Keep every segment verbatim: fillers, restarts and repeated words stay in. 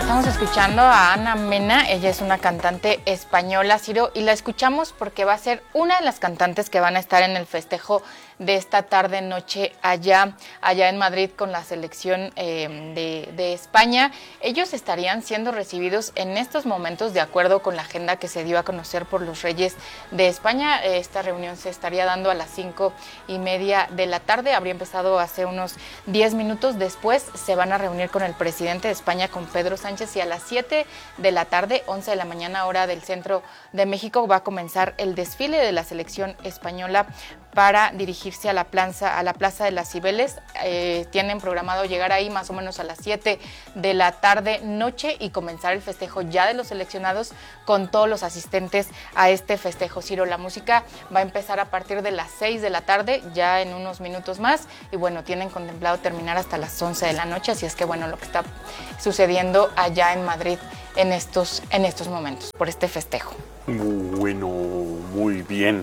Estamos escuchando a Ana Mena, ella es una cantante española, Ciro, y la escuchamos porque va a ser una de las cantantes que van a estar en el festejo de esta tarde noche allá, allá en Madrid con la selección eh, de, de España. Ellos estarían siendo recibidos en estos momentos de acuerdo con la agenda que se dio a conocer por los Reyes de España. Esta reunión se estaría dando a las cinco y media de la tarde, habría empezado hace unos diez minutos. Después se van a reunir con el presidente de España, con Pedro Sánchez, y a las siete de la tarde, once de la mañana, hora del centro de México, va a comenzar el desfile de la selección española para dirigirse a la plaza, a la Plaza de las Cibeles. Eh, tienen programado llegar ahí más o menos a las siete de la tarde noche y comenzar el festejo ya de los seleccionados con todos los asistentes a este festejo. Ciro, la música va a empezar a partir de las seis de la tarde, ya en unos minutos más, y bueno, tienen contemplado terminar hasta las once de la noche, así es que bueno, lo que está sucediendo allá en Madrid en estos, en estos momentos, por este festejo. Bueno, muy bien.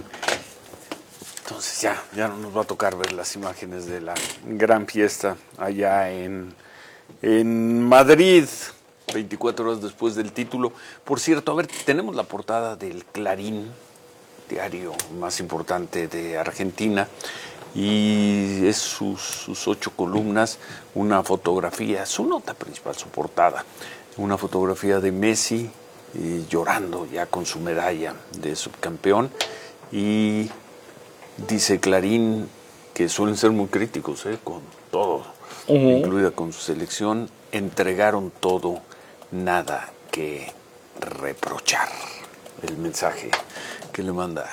Entonces ya, ya no nos va a tocar ver las imágenes de la gran fiesta allá en, en Madrid, veinticuatro horas después del título. Por cierto, a ver, tenemos la portada del Clarín, diario más importante de Argentina, y es sus, sus ocho columnas, una fotografía, su nota principal, su portada, una fotografía de Messi eh, llorando ya con su medalla de subcampeón, y dice Clarín que suelen ser muy críticos eh, con todo, uh-huh. incluida con su selección. Entregaron todo, nada que reprochar. El mensaje que le manda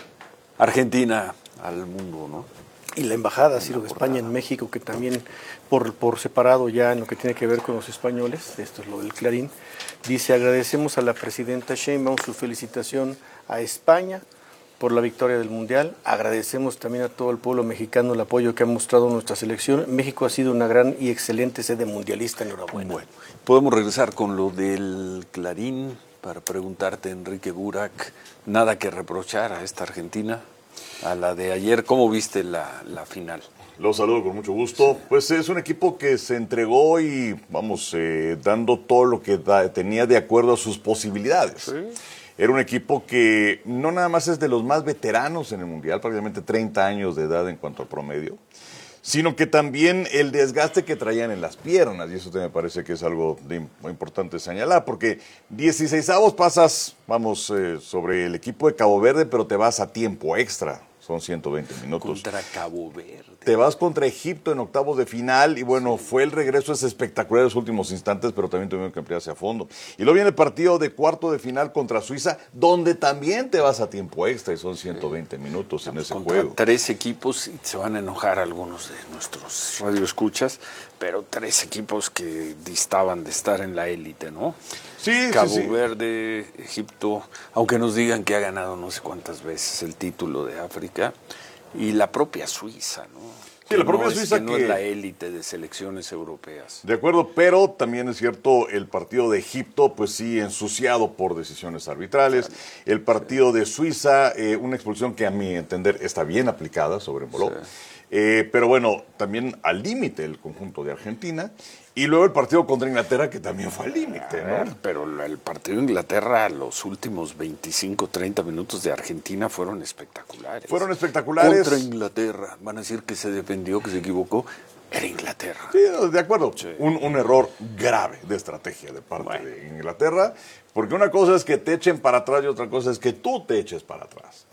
Argentina al mundo, ¿no? Y la embajada, Ciro, de España en México, que también por, por separado ya en lo que tiene que ver con los españoles, esto es lo del Clarín, dice: agradecemos a la presidenta Sheinbaum su felicitación a España por la victoria del Mundial. Agradecemos también a todo el pueblo mexicano el apoyo que ha mostrado nuestra selección. México ha sido una gran y excelente sede mundialista. Enhorabuena. Bueno, podemos regresar con lo del Clarín para preguntarte, Enrique Burak, nada que reprochar a esta Argentina, a la de ayer. ¿Cómo viste la, la final? Los saludo con mucho gusto. Sí. Pues es un equipo que se entregó y, vamos, eh, dando todo lo que da, tenía de acuerdo a sus posibilidades. Sí. Era un equipo que no nada más es de los más veteranos en el Mundial, prácticamente treinta años de edad en cuanto al promedio, sino que también el desgaste que traían en las piernas, y eso me parece que es algo de, muy importante señalar, porque dieciseisavos pasas, vamos, eh, sobre el equipo de Cabo Verde, pero te vas a tiempo extra. Son ciento veinte minutos. Contra Cabo Verde. Te vas contra Egipto en octavos de final y bueno, sí. fue el regreso, es espectacular en los últimos instantes, pero también tuvieron que ampliarse a fondo. Y luego viene el partido de cuarto de final contra Suiza, donde también te vas a tiempo extra y son ciento veinte sí. minutos Estamos en ese contra juego. Tres equipos, y se van a enojar algunos de nuestros radioescuchas, pero tres equipos que distaban de estar en la élite, ¿no? Sí, Cabo sí, sí. Verde, Egipto, aunque nos digan que ha ganado no sé cuántas veces el título de África, y la propia Suiza, ¿no? Sí, que la propia no Suiza es, que, que no es la élite de selecciones europeas. De acuerdo, pero también es cierto, el partido de Egipto, pues sí, ensuciado por decisiones arbitrales. Sí. El partido sí. de Suiza, eh, una expulsión que a mi entender está bien aplicada sobre Moló. Sí. Eh, pero bueno, también al límite el conjunto de Argentina. Y luego el partido contra Inglaterra, que también fue al límite, ¿no? Pero el partido de Inglaterra, los últimos veinticinco, treinta minutos de Argentina fueron espectaculares. Fueron espectaculares. Contra Inglaterra. Van a decir que se defendió, que se equivocó. Era Inglaterra. Sí, de acuerdo. Sí. Un, un error grave de estrategia de parte bueno. de Inglaterra. Porque una cosa es que te echen para atrás y otra cosa es que tú te eches para atrás.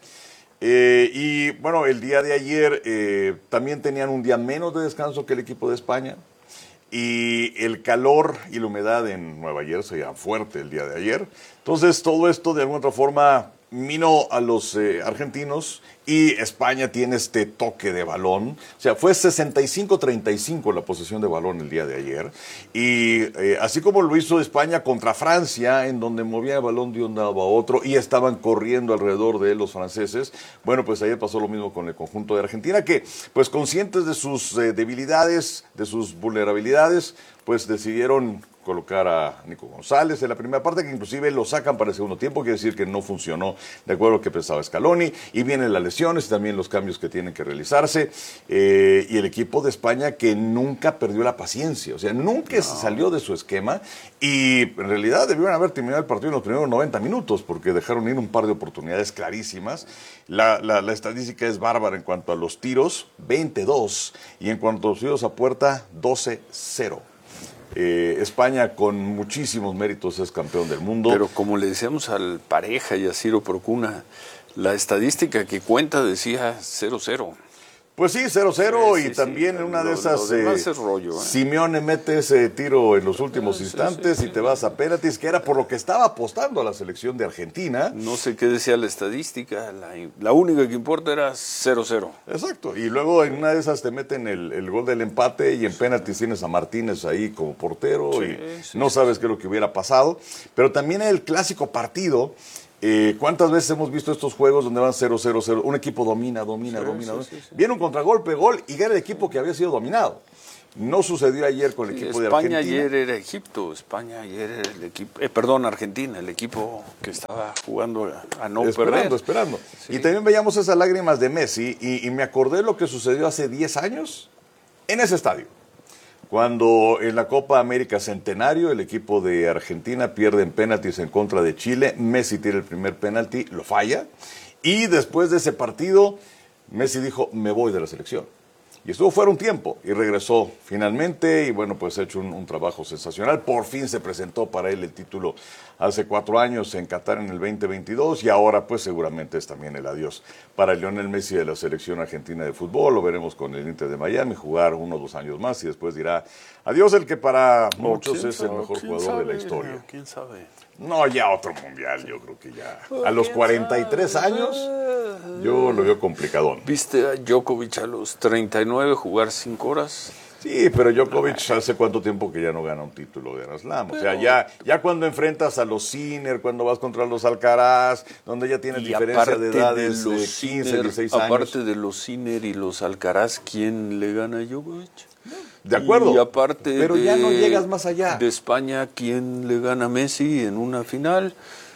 Eh, y bueno, el día de ayer eh, también tenían un día menos de descanso que el equipo de España. Y el calor y la humedad en Nueva Jersey era fuerte el día de ayer. Entonces, todo esto de alguna otra forma minó a los eh, argentinos, y España tiene este toque de balón. O sea, fue sesenta y cinco a treinta y cinco la posesión de balón el día de ayer. Y eh, así como lo hizo España contra Francia, en donde movía el balón de un lado a otro y estaban corriendo alrededor de los franceses, bueno, pues ayer pasó lo mismo con el conjunto de Argentina, que pues conscientes de sus eh, debilidades, de sus vulnerabilidades, pues decidieron colocar a Nico González en la primera parte, que inclusive lo sacan para el segundo tiempo, quiere decir que no funcionó de acuerdo a lo que pensaba Scaloni, y vienen las lesiones y también los cambios que tienen que realizarse, eh, y el equipo de España que nunca perdió la paciencia, o sea, nunca no. se salió de su esquema, y en realidad debieron haber terminado el partido en los primeros noventa minutos, porque dejaron ir un par de oportunidades clarísimas. La, la, la estadística es bárbara en cuanto a los tiros, veintidós, y en cuanto a los tiros a puerta, doce cero. Eh, España con muchísimos méritos es campeón del mundo. Pero como le decíamos al Pareja y a Ciro Procuna, la estadística que cuenta decía cero cero. Pues sí, cero cero, sí, y sí, también sí. en una Lo, de esas lo demás eh, es rollo, ¿eh? Simeone mete ese tiro en los últimos sí, instantes sí, y sí, te sí. vas a penaltis, que era por lo que estaba apostando a la selección de Argentina. No sé qué decía la estadística, la, la única que importa era cero cero. Exacto, y luego en una de esas te meten el, el gol del empate y en penaltis tienes a Martínez ahí como portero Sí, y sí, no sí, sabes sí. qué es lo que hubiera pasado. Pero también el clásico partido, eh, ¿cuántas veces hemos visto estos juegos donde van cero cero cero? Un equipo domina, domina, Sí, domina. sí, domina. sí, sí. Viene un contragolpe, gol y gana el equipo que había sido dominado. No sucedió ayer con el Sí, equipo de España Argentina. ayer era Egipto, España ayer era el equipo, eh, perdón, Argentina, el equipo que estaba jugando a, a no esperando, perder. esperando. Sí. Y también veíamos esas lágrimas de Messi y, y me acordé lo que sucedió hace diez años en ese estadio. Cuando en la Copa América Centenario el equipo de Argentina pierde en penaltis en contra de Chile, Messi tira el primer penalti, lo falla, y después de ese partido Messi dijo, me voy de la selección. Y estuvo fuera un tiempo y regresó finalmente y bueno, pues ha hecho un, un trabajo sensacional. Por fin se presentó para él el título hace cuatro años en Qatar en el veinte veintidós y ahora pues seguramente es también el adiós para Lionel Messi de la selección argentina de fútbol. Lo veremos con el Inter de Miami jugar uno o dos años más y después dirá adiós el que para muchos es el mejor jugador de la historia. ¿Quién sabe? No, ya otro mundial, yo creo que ya. A los cuarenta y tres años, yo lo veo complicado. ¿Viste a Djokovic a los treinta y nueve jugar cinco horas? Sí, pero Djokovic hace cuánto tiempo que ya no gana un título de Grand Slam. O sea, ya, ya cuando enfrentas a los Sinner, cuando vas contra los Alcaraz, donde ya tienes Y diferencia de edades de, de los quince, Sinner, dieciséis años. aparte de los Sinner y los Alcaraz, ¿quién le gana a Djokovic? De acuerdo, Y aparte pero de, ya no llegas más allá. De España, ¿quién le gana a Messi en una final?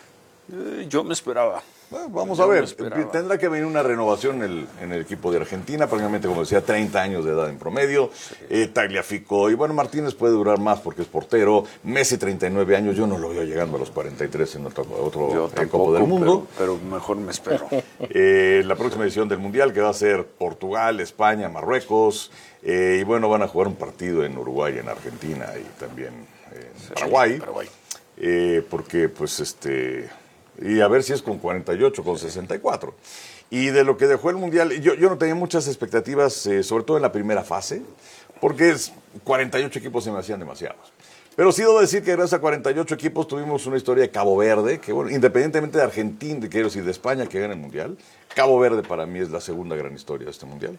Eh, yo me esperaba. Bueno, vamos Yo a me ver, esperaba. tendrá que venir una renovación en el, en el equipo de Argentina, prácticamente como decía, treinta años de edad en promedio, sí. eh, Tagliafico, y bueno, Martínez puede durar más porque es portero, Messi treinta y nueve años, yo no lo veo llegando a los cuarenta y tres en otro, otro Yo eh, tampoco, Copa del Mundo. Pero, pero mejor me espero. eh, la próxima edición del Mundial que va a ser Portugal, España, Marruecos, eh, y bueno, van a jugar un partido en Uruguay, en Argentina y también en Sí, Paraguay, Paraguay. Eh, porque pues este... Y a ver si es con cuarenta y ocho, con sesenta y cuatro. Y de lo que dejó el Mundial, yo, yo no tenía muchas expectativas, eh, sobre todo en la primera fase, porque es, cuarenta y ocho equipos se me hacían demasiados. Pero sí debo decir que gracias a cuarenta y ocho equipos tuvimos una historia de Cabo Verde, que bueno, independientemente de Argentina, quiero decir, de España que gana el Mundial, Cabo Verde para mí es la segunda gran historia de este Mundial.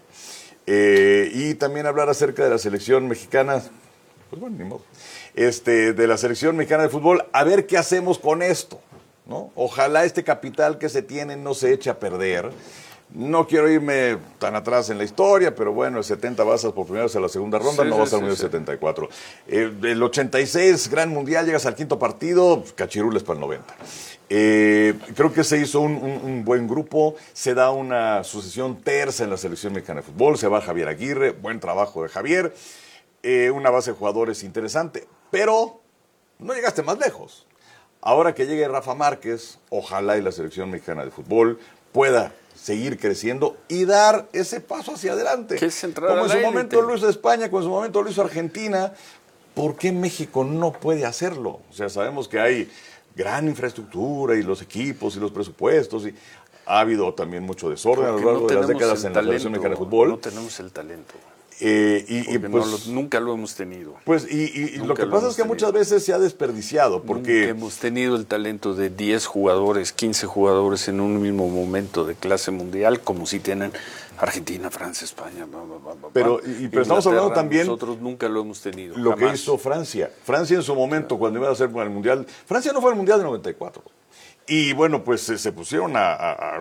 Eh, y también hablar acerca de la selección mexicana, pues bueno, ni modo, este, de la selección mexicana de fútbol, a ver qué hacemos con esto. ¿No? Ojalá este capital que se tiene no se eche a perder. No quiero irme tan atrás en la historia, pero bueno, el setenta basas por primera vez a la segunda ronda, Sí, no sí, vas al sí, Mundial sí. setenta y cuatro. Eh, el ochenta y seis, Gran Mundial, llegas al quinto partido, cachirules para el noventa. Eh, creo que se hizo un, un, un buen grupo, se da una sucesión tersa en la selección mexicana de fútbol, se va Javier Aguirre, buen trabajo de Javier, eh, una base de jugadores interesante, pero no llegaste más lejos. Ahora que llegue Rafa Márquez, ojalá y la selección mexicana de fútbol pueda seguir creciendo y dar ese paso hacia adelante. Que es entrar como a en la su élite. momento lo hizo España, como en su momento lo hizo Argentina. ¿Por qué México no puede hacerlo? O sea, sabemos que hay gran infraestructura y los equipos y los presupuestos y ha habido también mucho desorden a lo Porque largo no de las tenemos décadas el en la selección talento, mexicana de fútbol. No tenemos el talento. Eh, y, y Porque pues, no lo- nunca lo hemos tenido. pues y, y- y lo Nunca que lo pasa hemos es que tenido. muchas veces se ha desperdiciado porque Nunca hemos tenido el talento de diez jugadores, quince jugadores en un mismo momento de clase mundial, como si tienen Argentina, Francia, España. Ba, ba, ba, ba, Pero- ba. y- pero estamos hablando Inglaterra, también Nosotros nunca lo hemos tenido. lo que jamás. hizo Francia. Francia en su momento, cuando iba a hacer el Mundial, Francia no fue al Mundial de noventa y cuatro. Y bueno, pues se, se pusieron a, a- a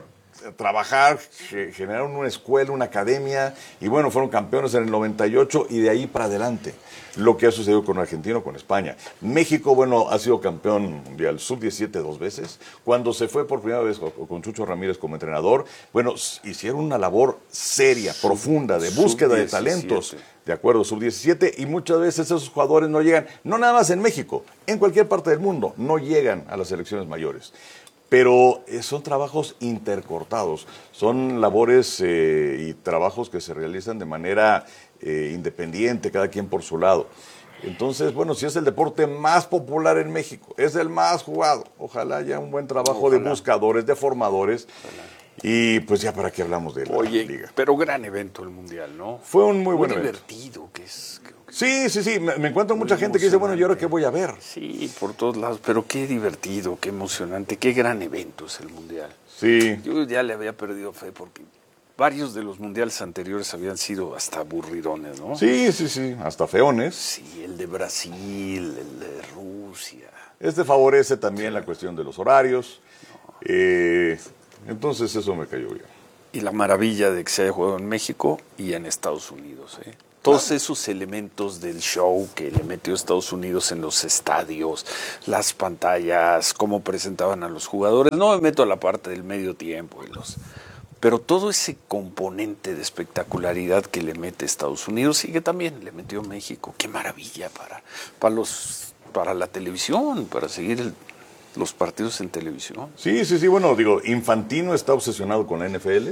trabajar, generaron una escuela, una academia, y bueno, fueron campeones en el noventa y ocho y de ahí para adelante. Lo que ha sucedido con Argentina o con España. México, bueno, ha sido campeón mundial sub diecisiete dos veces. Cuando se fue por primera vez con Chucho Ramírez como entrenador, bueno, hicieron una labor seria, sub, profunda, de búsqueda de talentos. De acuerdo, sub diecisiete, y muchas veces esos jugadores no llegan, no nada más en México, en cualquier parte del mundo, no llegan a las selecciones mayores. Pero eh, son trabajos intercortados, son labores eh, y trabajos que se realizan de manera eh, independiente, cada quien por su lado. Entonces, bueno, si es el deporte más popular en México, es el más jugado, ojalá haya un buen trabajo ojalá. de buscadores, de formadores. Ojalá. Y pues ya para qué hablamos de la Oye, liga. Pero gran evento el Mundial, ¿no? Fue un muy, muy buen divertido evento. que es. Que sí, sí, sí. Me, me encuentro mucha gente que dice, bueno, ¿y ahora qué voy a ver? Sí, por todos lados. Pero qué divertido, qué emocionante, qué gran evento es el Mundial. Sí. Yo ya le había perdido fe porque varios de los mundiales anteriores habían sido hasta aburridones, ¿no? Sí, sí, sí. Hasta feones. Sí, el de Brasil, el de Rusia. Este favorece también la cuestión de los horarios. No. Eh... Entonces eso me cayó bien. Y la maravilla de que se haya jugado en México y en Estados Unidos. ¿eh? Todos esos elementos del show que le metió Estados Unidos en los estadios, las pantallas, cómo presentaban a los jugadores. No me meto a la parte del medio tiempo. Y los, pero todo ese componente de espectacularidad que le mete Estados Unidos y que también le metió México. Qué maravilla para, para, los, para la televisión, para seguir el... los partidos en televisión. Sí, sí, sí, bueno, digo, Infantino está obsesionado con la N F L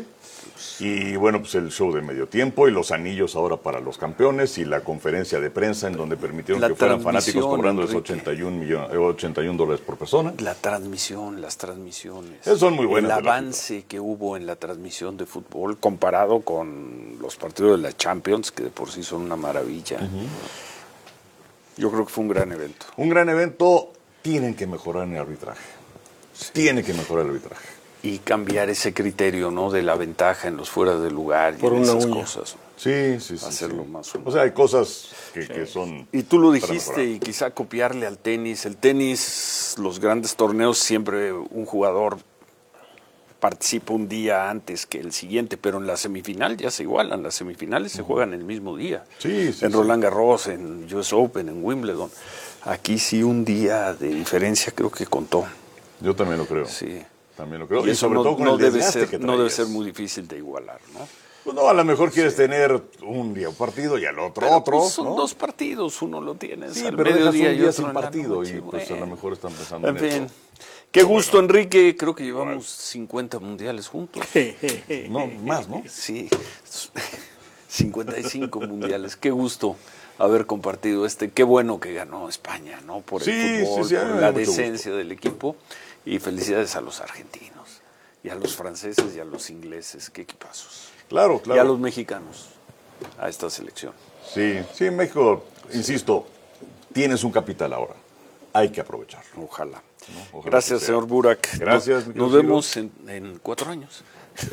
y bueno, pues el show de medio tiempo y los anillos ahora para los campeones y la conferencia de prensa en donde permitieron la que fueran fanáticos cobrándoles ochenta y un millones, ochenta y un dólares por persona. La transmisión, las transmisiones. Esas son muy buenas. El avance que hubo en la transmisión de fútbol comparado con los partidos de la Champions, que de por sí son una maravilla. Uh-huh. Yo creo que fue un gran evento. Un gran evento. Tienen que mejorar en el arbitraje. Sí. Tiene que mejorar el arbitraje. Y cambiar ese criterio, ¿no? De la ventaja en los fuera de lugar por y una esas uña. cosas. Sí, sí, sí. Hacerlo sí. más humano. O sea, hay cosas que, sí. que son... Y tú lo dijiste, y quizá copiarle al tenis. El tenis, los grandes torneos, siempre un jugador participa un día antes que el siguiente, pero en la semifinal ya se igualan. Las semifinales se juegan el mismo día. Sí, sí. En sí. Roland Garros, en U S Open, en Wimbledon. Aquí sí un día de diferencia creo que contó. Yo también lo creo. Sí. También lo creo. Y, y sobre no, todo con no el debe desgaste ser, que traías. no debe ser muy difícil de igualar, ¿no? Pues no, a lo mejor quieres sí. tener un día un partido y al otro pero, otro. Pues son ¿no? dos partidos, uno lo tienes sí, al pero mediodía un y día otro sin partido noche, y pues bueno. a lo mejor están pensando en en fin. eso. Qué gusto, bueno. Enrique. Creo que llevamos bueno. cincuenta mundiales juntos. No, más, ¿no? Sí, cincuenta y cinco mundiales. Qué gusto haber compartido este. Qué bueno que ganó España, ¿no? Por el sí, fútbol, sí, sí, por la decencia gusto. del equipo. Y felicidades a los argentinos, y a los franceses y a los ingleses. Qué equipazos. Claro, claro. Y a los mexicanos, a esta selección. Sí, sí, México, sí. insisto, tienes un capital ahora. Hay que aprovecharlo. Ojalá. ¿no? Ojalá Gracias, señor Burak. Gracias. Nos, nos vemos en, en cuatro años.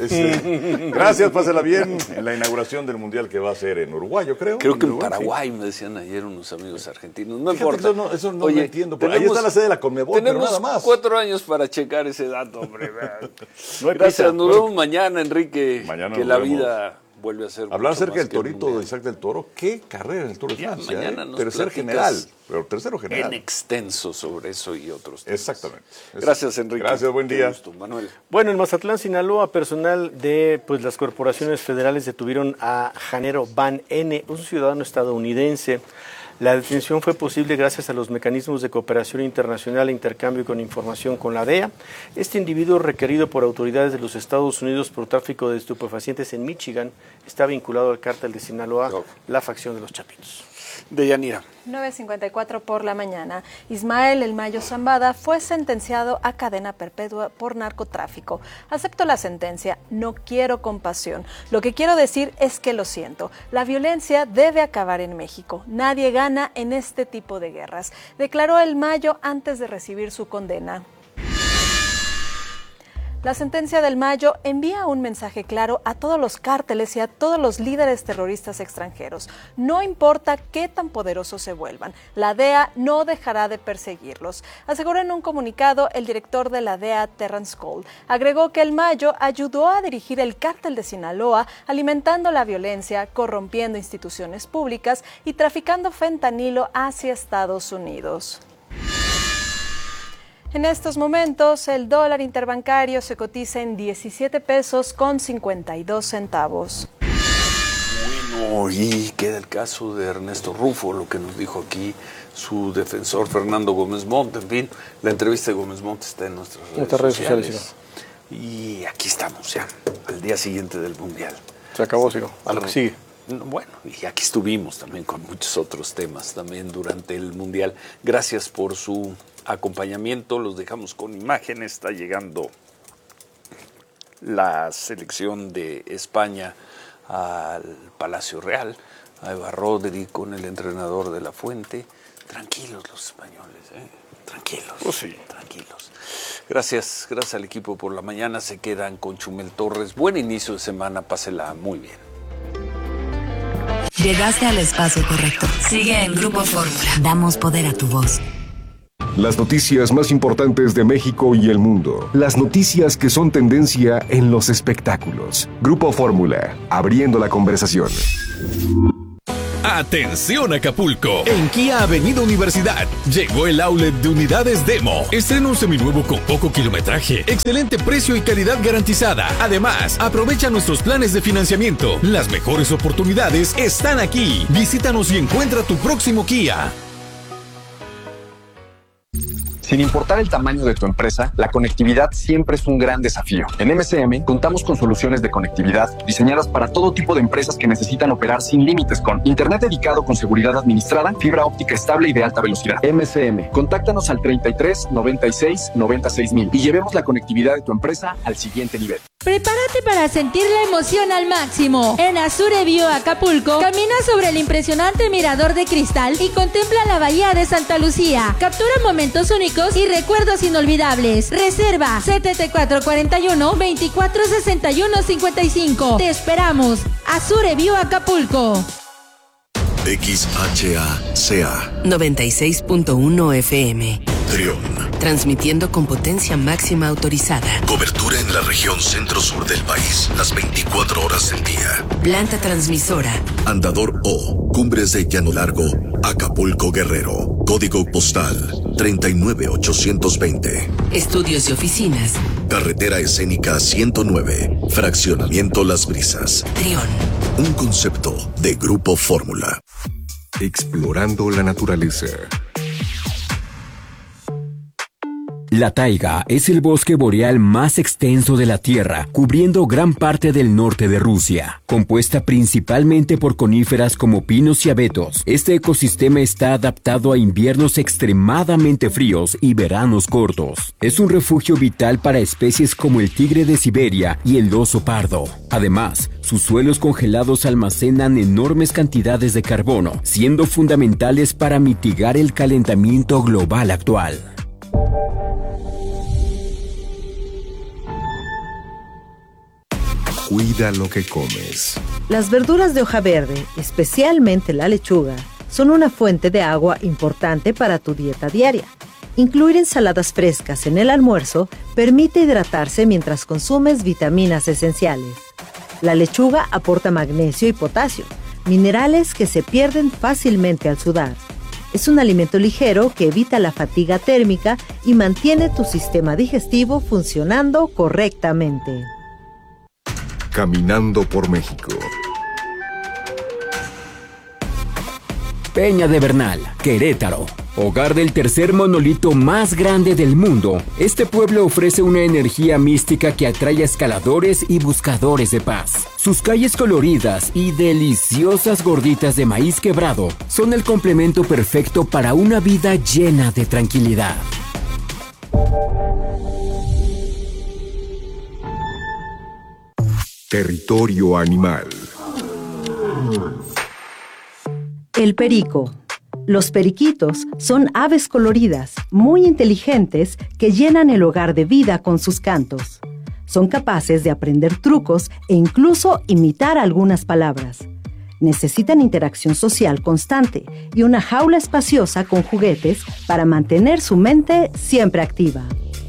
Este, gracias, pásela bien en la inauguración del Mundial que va a ser en Uruguay, yo creo. Creo que en Uruguay, Paraguay, sí. me decían ayer unos amigos argentinos. No Fíjate, importa. Eso no, eso no Oye, lo entiendo. Tenemos, ahí está la sede de la Conmebol, pero nada más. Tenemos cuatro años para checar ese dato, hombre. no hay Gracias, prisa. nos vemos bueno, mañana, Enrique. Mañana que la vemos. vida vuelve a ser Hablar acerca del Torito de Isaac del Toro. Qué carrera en el Tour de Francia. Mañana ¿eh? nos Tercer general. Pero tercero general. En extenso sobre eso y otros temas. Exactamente. Gracias, Enrique. Gracias, buen día. Gusto, Manuel. Bueno, en Mazatlán, Sinaloa, personal de pues las corporaciones federales detuvieron a Janero Van N., un ciudadano estadounidense. La detención fue posible gracias a los mecanismos de cooperación internacional e intercambio con información con la D E A. Este individuo, requerido por autoridades de los Estados Unidos por tráfico de estupefacientes en Michigan, está vinculado al cártel de Sinaloa, oh. la facción de los Chapitos. Deyanira. nueve cincuenta y cuatro por la mañana. Ismael El Mayo Zambada fue sentenciado a cadena perpetua por narcotráfico. Acepto la sentencia, no quiero compasión. Lo que quiero decir es que lo siento. La violencia debe acabar en México. Nadie gana en este tipo de guerras, declaró El Mayo antes de recibir su condena. La sentencia del Mayo envía un mensaje claro a todos los cárteles y a todos los líderes terroristas extranjeros. No importa qué tan poderosos se vuelvan, la D E A no dejará de perseguirlos. Aseguró en un comunicado el director de la D E A, Terrence Cole. Agregó que el Mayo ayudó a dirigir el cártel de Sinaloa, alimentando la violencia, corrompiendo instituciones públicas y traficando fentanilo hacia Estados Unidos. En estos momentos, el dólar interbancario se cotiza en diecisiete pesos con cincuenta y dos centavos. Bueno, y queda el caso de Ernesto Rufo, lo que nos dijo aquí su defensor Fernando Gómez Montt. En fin, la entrevista de Gómez Montt está en nuestras redes, nuestras redes sociales. sociales sí. Y aquí estamos ya, al día siguiente del Mundial. Se acabó, Ciro. A lo que sigue. Bueno, y aquí estuvimos también con muchos otros temas también durante el Mundial. Gracias por su acompañamiento, los dejamos con imágenes. Está llegando la selección de España al Palacio Real. Ahí va Rodri con el entrenador de La Fuente. Tranquilos los españoles, ¿eh? Tranquilos, oh, sí. tranquilos. Gracias, gracias al equipo por la mañana. Se quedan con Chumel Torres. Buen inicio de semana, pásela muy bien. Llegaste al espacio correcto. Sigue en Grupo Fórmula. Damos poder a tu voz. Las noticias más importantes de México y el mundo. Las noticias que son tendencia en los espectáculos. Grupo Fórmula, abriendo la conversación. ¡Atención Acapulco! En Kia Avenida Universidad llegó el outlet de unidades Demo. Estrena un seminuevo con poco kilometraje, excelente precio y calidad garantizada. Además, aprovecha nuestros planes de financiamiento. Las mejores oportunidades están aquí. Visítanos y encuentra tu próximo Kia. Sin importar el tamaño de tu empresa, la conectividad siempre es un gran desafío. En M C M contamos con soluciones de conectividad diseñadas para todo tipo de empresas que necesitan operar sin límites con internet dedicado con seguridad administrada, fibra óptica estable y de alta velocidad. M C M, contáctanos al treinta y tres, noventa y seis, noventa y seis mil y llevemos la conectividad de tu empresa al siguiente nivel. Prepárate para sentir la emoción al máximo. En Azure View Acapulco, camina sobre el impresionante mirador de cristal y contempla la bahía de Santa Lucía. Captura momentos únicos y recuerdos inolvidables. Reserva siete cuatro cuatro uno, veinticuatro sesenta y uno cincuenta y cinco. Te esperamos. Azure View Acapulco. X H A C A noventa y seis punto uno F M. Trión. Transmitiendo con potencia máxima autorizada. Cobertura en la región centro-sur del país, las veinticuatro horas del día. Planta transmisora. Andador O, Cumbres de Llano Largo, Acapulco, Guerrero. Código postal treinta y nueve ochocientos veinte. Estudios y oficinas. Carretera escénica ciento nueve, Fraccionamiento Las Brisas. Trión. Un concepto de Grupo Fórmula. Explorando la naturaleza. La taiga es el bosque boreal más extenso de la Tierra, cubriendo gran parte del norte de Rusia. Compuesta principalmente por coníferas como pinos y abetos, este ecosistema está adaptado a inviernos extremadamente fríos y veranos cortos. Es un refugio vital para especies como el tigre de Siberia y el oso pardo. Además, sus suelos congelados almacenan enormes cantidades de carbono, siendo fundamentales para mitigar el calentamiento global actual. Cuida lo que comes. Las verduras de hoja verde, especialmente la lechuga, son una fuente de agua importante para tu dieta diaria. Incluir ensaladas frescas en el almuerzo permite hidratarse mientras consumes vitaminas esenciales. La lechuga aporta magnesio y potasio, minerales que se pierden fácilmente al sudar. Es un alimento ligero que evita la fatiga térmica y mantiene tu sistema digestivo funcionando correctamente. Caminando por México. Peña de Bernal, Querétaro. Hogar del tercer monolito más grande del mundo, este pueblo ofrece una energía mística que atrae a escaladores y buscadores de paz. Sus calles coloridas y deliciosas gorditas de maíz quebrado son el complemento perfecto para una vida llena de tranquilidad. Territorio animal. El perico. Los periquitos son aves coloridas, muy inteligentes, que llenan el hogar de vida con sus cantos. Son capaces de aprender trucos e incluso imitar algunas palabras. Necesitan interacción social constante y una jaula espaciosa con juguetes para mantener su mente siempre activa.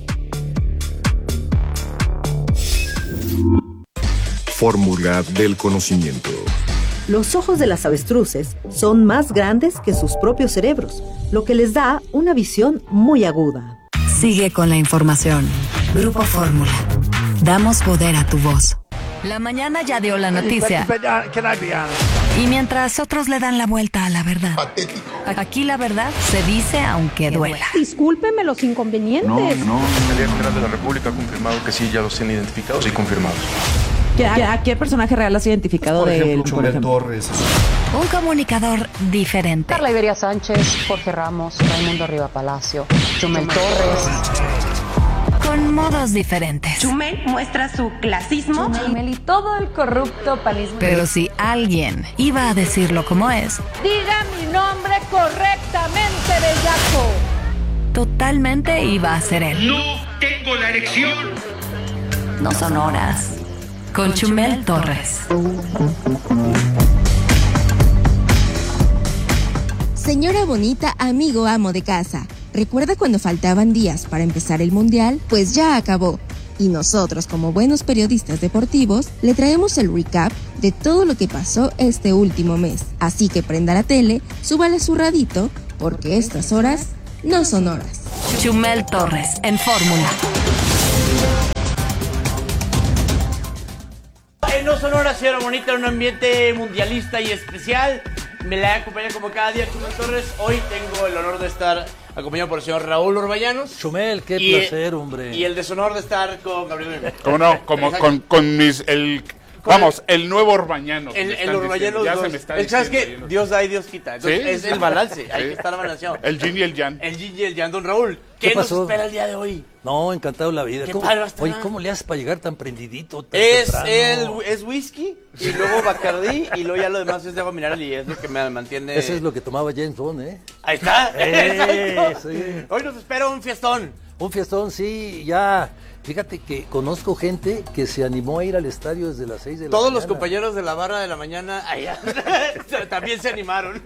Fórmula del conocimiento. Los ojos de las avestruces son más grandes que sus propios cerebros, lo que les da una visión muy aguda. Sigue con la información. Grupo Fórmula. Damos poder a tu voz. La mañana ya dio la noticia. Y mientras otros le dan la vuelta a la verdad. Aquí la verdad se dice aunque duela. Discúlpeme los inconvenientes. No, no. La Fiscalía General de la República ha confirmado que sí, ya los tienen identificados y confirmados. ¿A, ¿A qué personaje real has identificado por de ejemplo, él? Chumel Torres. Un comunicador diferente. Carla Iberia Sánchez, Jorge Ramos, Raimundo Riva Palacio, Chumel Torres. Con modos diferentes. Chumel muestra su clasismo. Chumel y todo el corrupto panismo. Pero si alguien iba a decirlo como es, diga mi nombre correctamente, bellaco. Totalmente iba a ser él. No tengo la erección. No son horas. Con Chumel Torres. Señora bonita, amigo, amo de casa. ¿Recuerda cuando faltaban días para empezar el mundial? Pues ya acabó. Y nosotros, como buenos periodistas deportivos, le traemos el recap de todo lo que pasó este último mes. Así que prenda la tele, súbale su radito, porque estas horas no son horas. Chumel Torres, en Fórmula. No son horas, señora bonita, un ambiente mundialista y especial. Me la acompaña como cada día Chumel Torres. Hoy tengo el honor de estar acompañado por el señor Raúl Orbañanos. Chumel, qué y, placer, hombre. Y el deshonor de estar con Gabriel. ¿Cómo no? Como con, con mis... El, vamos, el nuevo Orbañanos. El, el Orbañanos. Ya se me está diciendo. ¿Sabes qué? Dios da y Dios quita. Entonces, ¿sí? Es el balance. Hay sí. que estar balanceado. El yin y el yang. El yin y el yang. Don Raúl, ¿qué, ¿Qué nos espera el día de hoy? No, encantado la vida. ¿Qué ¿Cómo, oye, ¿cómo le haces para llegar tan prendidito? Tan es, el, es whisky y luego Bacardí y luego ya lo demás es de agua mineral y es lo que me mantiene... Eso es lo que tomaba James Bond, ¿eh? Ahí está. Eh, sí. Hoy nos espera un fiestón. Un fiestón, sí, ya... Fíjate que conozco gente que se animó a ir al estadio desde las seis de la Todos mañana. Todos los compañeros de la barra de la mañana allá también se animaron.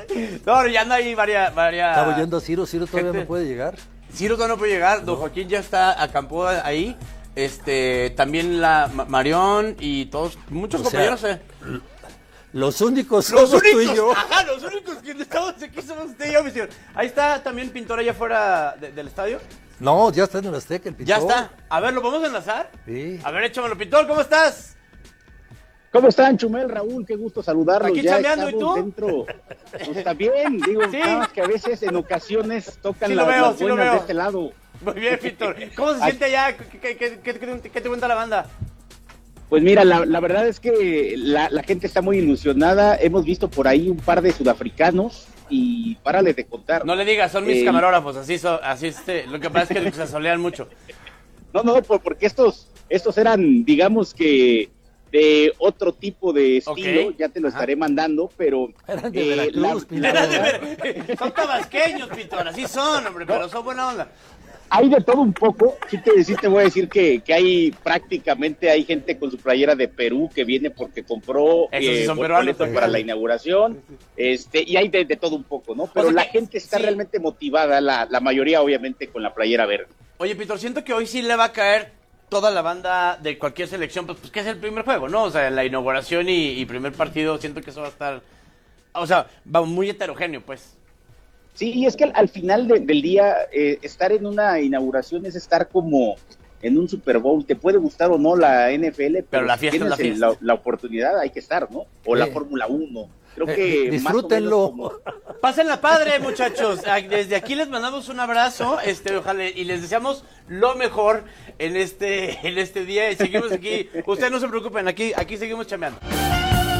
No, ya no hay varias... varias... Estaba oyendo a Ciro, Ciro todavía gente... no puede llegar. Ciro todavía no puede llegar, don no. Joaquín ya está, acampó ahí, este, también la Marión y todos, muchos o compañeros. Sea, eh. Los únicos los somos únicos, tú y yo. Ajá, los únicos que estamos aquí somos usted y yo, mi señor. Ahí está también pintor allá afuera de, del estadio. No, ya está en el Azteca el pintor. Ya está. A ver, ¿lo podemos enlazar? Sí. A ver, échamelo, pintor, ¿cómo estás? ¿Cómo están, Chumel, Raúl? Qué gusto saludarlos. Aquí ya chambeando, ¿y tú? Dentro. Pues está bien, digo, ¿sí? Nada más que a veces en ocasiones tocan sí la, veo, las sí buenas de este lado. Muy bien, Víctor. ¿Cómo se siente allá? ¿Qué, qué, qué, qué, qué, qué te cuenta la banda? Pues mira, la, la verdad es que la, la gente está muy ilusionada. Hemos visto por ahí un par de sudafricanos y párale de contar. No le digas, son mis eh, camarógrafos, así, so, así este, lo que pasa es que se asolean mucho. No, no, porque estos, estos eran, digamos que de otro tipo de estilo, okay. Ya te lo Ajá. estaré mandando, pero... Eran de eh, Veracruz, la, la, la, son tabasqueños, Pintor, así son, hombre, no. pero son buena onda. Hay de todo un poco, sí te, sí te voy a decir que, que hay prácticamente, hay gente con su playera de Perú que viene porque compró eh, sí son boleto peruanos, para la inauguración, este y hay de, de todo un poco, ¿no? Pero o sea la que, gente está sí. realmente motivada, la, la mayoría obviamente con la playera verde. Oye, Pintor, siento que hoy sí le va a caer toda la banda de cualquier selección, pues, pues que es el primer juego, ¿no? O sea, la inauguración y, y primer partido, siento que eso va a estar, o sea, va muy heterogéneo, pues. Sí, y es que al, al final de, del día, eh, estar en una inauguración es estar como en un Super Bowl. Te puede gustar o no la N F L, pero, pero la fiesta tienes la, fiesta. La, la oportunidad, hay que estar, ¿no? O eh. la Fórmula uno. Creo que eh, disfrútenlo. Como... Pásenla padre, muchachos. Desde aquí les mandamos un abrazo, este, ojalá, y les deseamos lo mejor en este, en este día. Y seguimos aquí. Ustedes no se preocupen, aquí, aquí seguimos chameando.